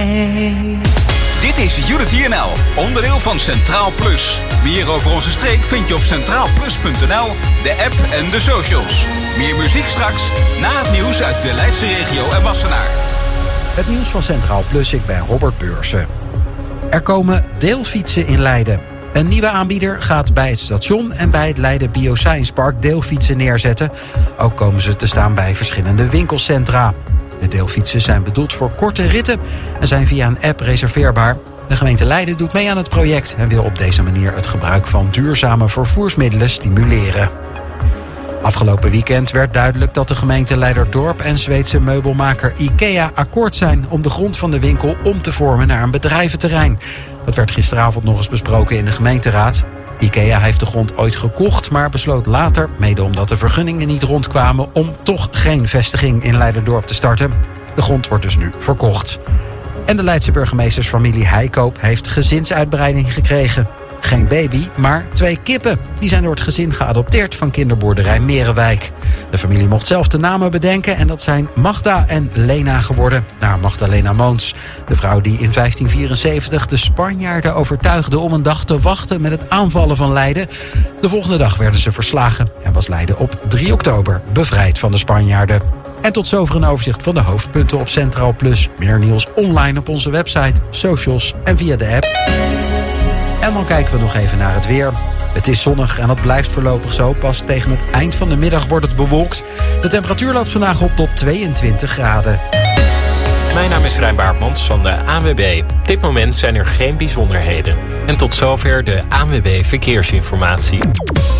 mij. Dit is Unity NL, onderdeel van Centraal Plus. Meer over onze streek vind je op centraalplus.nl, de app en de socials. Meer muziek straks, na het nieuws uit de Leidse regio en Wassenaar. Het nieuws van Centraal Plus, ik ben Robert Beursen. Er komen deelfietsen in Leiden. Een nieuwe aanbieder gaat bij het station en bij het Leiden Bioscience Park deelfietsen neerzetten. Ook komen ze te staan bij verschillende winkelcentra. De deelfietsen zijn bedoeld voor korte ritten en zijn via een app reserveerbaar. De gemeente Leiden doet mee aan het project en wil op deze manier het gebruik van duurzame vervoersmiddelen stimuleren. Afgelopen weekend werd duidelijk dat de gemeente Leiderdorp en Zweedse meubelmaker IKEA akkoord zijn om de grond van de winkel om te vormen naar een bedrijventerrein. Dat werd gisteravond nog eens besproken in de gemeenteraad. IKEA heeft de grond ooit gekocht, maar besloot later, mede omdat de vergunningen niet rondkwamen, om toch geen vestiging in Leiderdorp te starten. De grond wordt dus nu verkocht. En de Leidse burgemeestersfamilie Heikoop heeft gezinsuitbreiding gekregen. Geen baby, maar 2 kippen. Die zijn door het gezin geadopteerd van kinderboerderij Merenwijk. De familie mocht zelf de namen bedenken en dat zijn Magda en Lena geworden, naar Magdalena Moons. De vrouw die in 1574 de Spanjaarden overtuigde om een dag te wachten met het aanvallen van Leiden. De volgende dag werden ze verslagen en was Leiden op 3 oktober bevrijd van de Spanjaarden. En tot zover een overzicht van de hoofdpunten op Centraal Plus. Meer nieuws online op onze website, socials en via de app. En dan kijken we nog even naar het weer. Het is zonnig en dat blijft voorlopig zo. Pas tegen het eind van de middag wordt het bewolkt. De temperatuur loopt vandaag op tot 22 graden. Mijn naam is Rijn Baartmans van de ANWB. Op dit moment zijn er geen bijzonderheden. En tot zover de ANWB Verkeersinformatie.